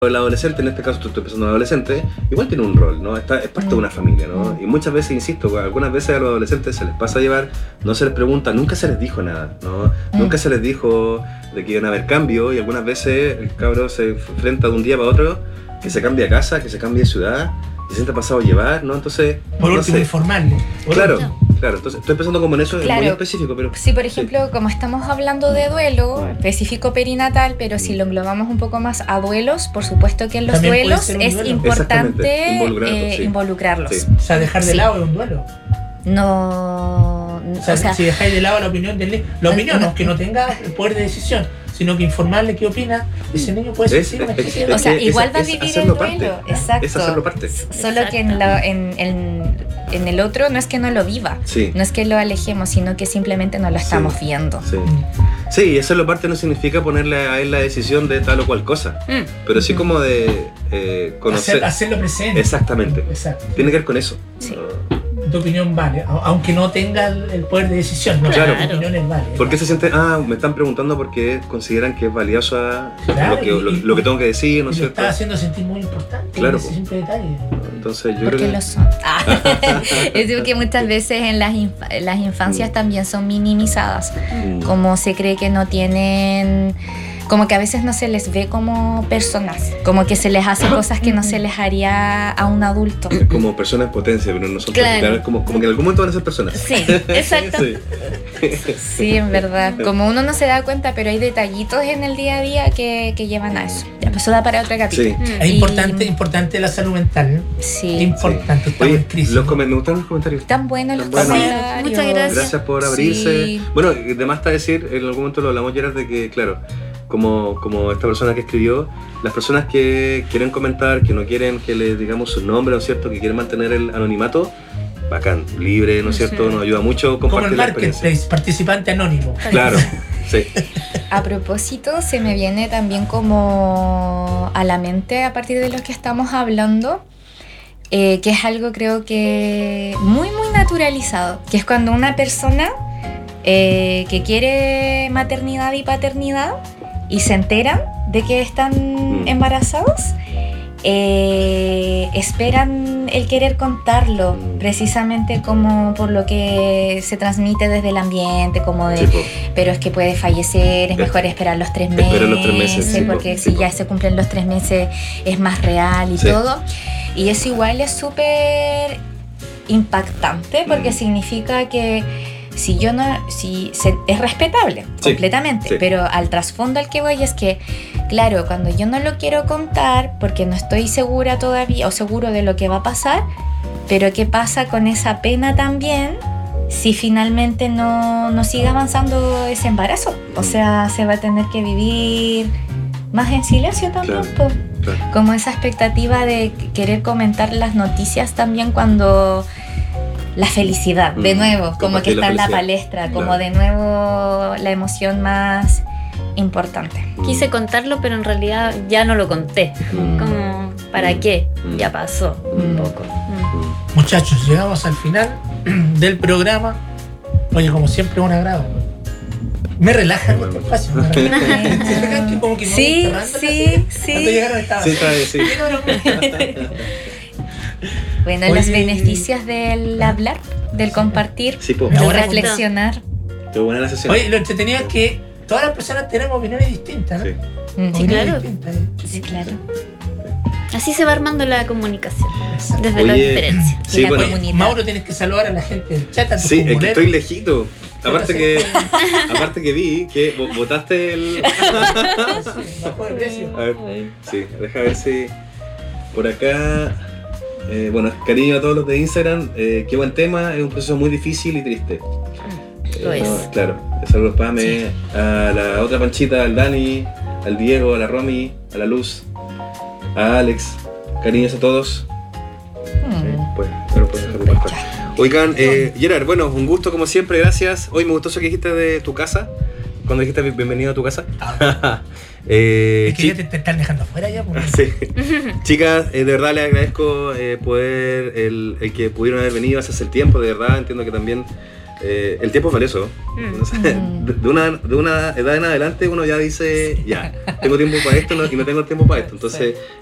El adolescente, en este caso tú estás pensando en un adolescente, igual tiene un rol, ¿no? Es parte de una familia, ¿no? Y muchas veces, insisto, algunas veces a los adolescentes se les pasa a llevar, no se les pregunta, nunca se les dijo nada, ¿no? Nunca se les dijo de que iban a haber cambio, y algunas veces el cabro se enfrenta de un día para otro, que se cambia de casa, que se cambia de ciudad, se siente pasado a llevar, ¿no? Entonces... Por último, informarle. Claro, entonces estoy pensando como en eso, es muy específico, pero... Sí, por ejemplo, como estamos hablando de duelo, específico perinatal, pero si lo englobamos un poco más a duelos, por supuesto que en los también duelos es duelo. importante involucrarlos. Sí. O sea, dejar de lado es un duelo. No... O sea, si dejáis de lado la opinión del niño, la opinión, aunque no tenga el poder de decisión, sino que informarle qué opina, ese niño puede ser o sea, igual va a vivir el duelo, exacto. Es hacerlo parte. Solo que en el otro no es que no lo viva, no es que lo alejemos, sino que simplemente no lo estamos viendo. Sí, hacerlo parte no significa ponerle a él la decisión de tal o cual cosa, pero sí como de conocer. Hacerlo presente. Exactamente. Exacto. Tiene que ver con eso. Sí. Tu opinión vale, aunque no tenga el poder de decisión, no, claro. Tu opinión es válida. ¿Por qué se siente? Me están preguntando porque consideran que es valiosa lo que tengo que decir, ¿no es cierto? Está haciendo sentir muy importante, claro, ese simple detalle. Entonces yo porque creo que... lo son. Es decir, que muchas veces en las infancias también son minimizadas, como se cree que no tienen... Como que a veces no se les ve como personas, como que se les hace cosas que no se les haría a un adulto. Como personas en potencia, pero no son como que en algún momento van a ser personas. Sí, exacto. Sí, en verdad. Como uno no se da cuenta, pero hay detallitos en el día a día que llevan a eso. Ya, pues eso da para otro capítulo. Sí. Es importante la salud mental, ¿no? Sí. Es importante, estamos en crisis. Me gustan los comentarios. Tan buenos los comentarios. Muchas gracias. Gracias por abrirse. Sí. Bueno, además está decir, en algún momento lo hablamos, Gerard, de que, claro, como esta persona que escribió, las personas que quieren comentar, que no quieren que le digamos su nombre, ¿no es cierto?, que quieren mantener el anonimato, bacán, libre, ¿no es cierto?, nos ayuda mucho compartir la experiencia. Como el marketplace, participante anónimo. Claro, sí. A propósito, se me viene también como a la mente, a partir de lo que estamos hablando, que es algo creo que muy naturalizado, que es cuando una persona que quiere maternidad y paternidad y se enteran de que están embarazados, esperan el querer contarlo, precisamente como por lo que se transmite desde el ambiente, como de, pero es que puede fallecer, es mejor esperar los 3 meses, esperar los 3 meses, porque si ya se cumplen los 3 meses es más real y todo, y eso igual es súper impactante, porque significa que es respetable, completamente, pero al trasfondo al que voy es que, claro, cuando yo no lo quiero contar porque no estoy segura todavía o seguro de lo que va a pasar, pero ¿qué pasa con esa pena también si finalmente no sigue avanzando ese embarazo? O sea, se va a tener que vivir más en silencio también, claro. Como esa expectativa de querer comentar las noticias también cuando... La felicidad, de nuevo, como que está en la palestra, como de nuevo la emoción más importante. Quise contarlo, pero en realidad ya no lo conté. Como, ¿para qué? Ya pasó un poco. Muchachos, llegamos al final del programa. Oye, como siempre, un agrado. Me relaja este espacio. Como que sí. Antes de llegar estaba. Sí. Bueno, los beneficios del hablar, del compartir, del reflexionar. Qué buena la sesión. Oye, lo entretenido es que todas las personas tenemos opiniones distintas, ¿no? Sí, claro. Sí, claro. Así se va armando la comunicación. Exacto. Desde la diferencia. Sí, la comunidad. Mauro, tienes que saludar a la gente del chat. Sí, es que estoy lejito. Aparte que vi que votaste el... Bajó de precio. A ver, sí, deja ver si... Por acá... bueno, cariño a todos los de Instagram, qué buen tema, es un proceso muy difícil y triste. Lo es. Claro, saludos Pame, a la otra Panchita, al Dani, al Diego, a la Romy, a la Luz, a Alex, cariños a todos. Oigan, Gerard, bueno, un gusto como siempre, gracias. Hoy me gustó eso que dijiste de tu casa, cuando dijiste bienvenido a tu casa. Es que ya te están dejando afuera ya. Sí. Chicas, de verdad les agradezco poder el que pudieron haber venido hace el tiempo, de verdad entiendo que también el tiempo es valioso. O sea, de una edad en adelante uno ya dice, ya, tengo tiempo para esto y no tengo tiempo para esto. Entonces,